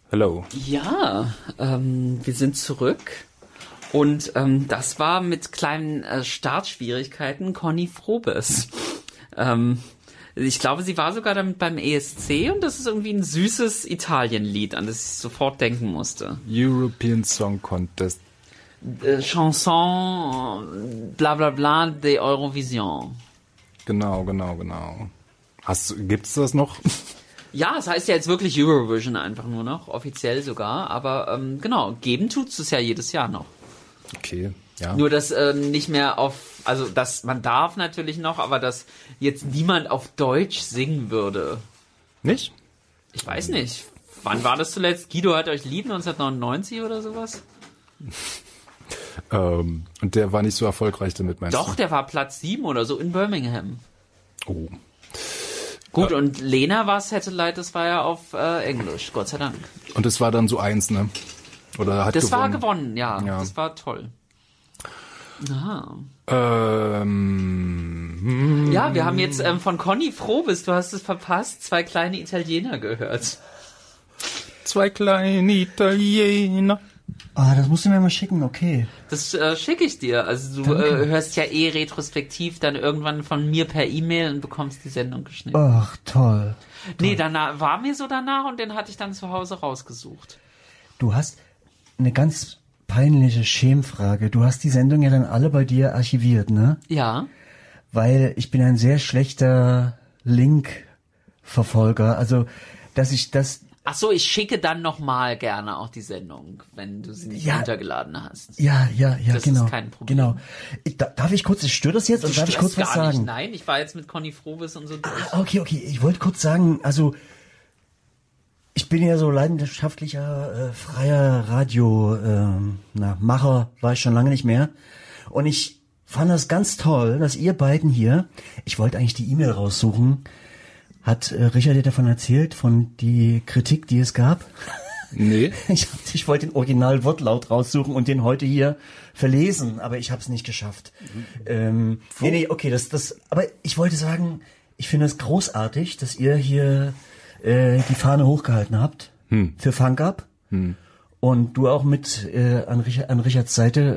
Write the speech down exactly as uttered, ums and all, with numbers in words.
Hello. Ja, ähm, wir sind zurück und ähm, das war mit kleinen äh, Startschwierigkeiten Conny Frobes. ähm, ich glaube, sie war sogar damit beim E S C und das ist irgendwie ein süßes Italienlied, an das ich sofort denken musste. European Song Contest. Äh, Chanson, bla bla bla, de Eurovision. Genau, genau, genau. Hast, gibt's das noch? Ja, es heißt ja jetzt wirklich Eurovision einfach nur noch, offiziell sogar, aber ähm, genau, geben tut's es ja jedes Jahr noch. Okay, ja. Nur, dass ähm, nicht mehr auf, also dass man darf natürlich noch, aber dass jetzt niemand auf Deutsch singen würde. Nicht? Ich weiß nicht. Wann war das zuletzt? Guido hat euch lieb, neunzehnhundertneunundneunzig oder sowas? ähm, und der war nicht so erfolgreich damit, meinst Doch, du? Doch, der war Platz sieben oder so in Birmingham. Oh. Gut, und Lena war Satellite, das war ja auf äh, Englisch, Gott sei Dank. Und es war dann so eins, ne? Oder hat das gewonnen? war gewonnen, ja. Ja. Das war toll. Aha. Ähm, ja, wir haben jetzt ähm, von Conny Frobes, du hast es verpasst, zwei kleine Italiener gehört. Zwei kleine Italiener. Ah, das musst du mir mal schicken, okay. Das äh, schicke ich dir. Also du äh, hörst ja eh retrospektiv dann irgendwann von mir per E-Mail und bekommst die Sendung geschnitten. Ach, toll. Nee, danach war mir so danach und den hatte ich dann zu Hause rausgesucht. Du hast eine ganz peinliche Schämfrage. Du hast die Sendung ja dann alle bei dir archiviert, ne? Ja. Weil ich bin ein sehr schlechter Link-Verfolger. Also, dass ich das... Ach so, ich schicke dann nochmal gerne auch die Sendung, wenn du sie nicht Ja. runtergeladen hast. Ja, ja, ja, Das genau. ist kein Problem. Genau. Ich, da, darf ich kurz, ich störe das jetzt? Du Und darf ich störst kurz was gar sagen? nicht. Nein, ich war jetzt mit Conny Frobes und so durch. Ah, okay, okay. Ich wollte kurz sagen, also ich bin ja so leidenschaftlicher, äh, freier Radio, ähm, na, Macher war ich schon lange nicht mehr. Und ich fand das ganz toll, dass ihr beiden hier, ich wollte eigentlich die E-Mail raussuchen, hat äh, Richard dir davon erzählt, von die Kritik, die es gab? Nee. Ich, ich wollte den Originalwortlaut raussuchen und den heute hier verlesen, aber ich habe es nicht geschafft. Ähm, nee, nee, okay, das, das. Aber ich wollte sagen, ich finde es großartig, dass ihr hier äh, die Fahne hochgehalten habt Hm. für Funk Up Hm. und du auch mit äh, an, Richard, an Richards Seite